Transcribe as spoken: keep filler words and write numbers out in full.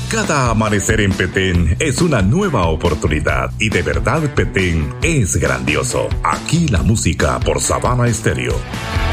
Cada amanecer en Petén es una nueva oportunidad y de verdad Petén es grandioso. Aquí la música por Savana Estéreo.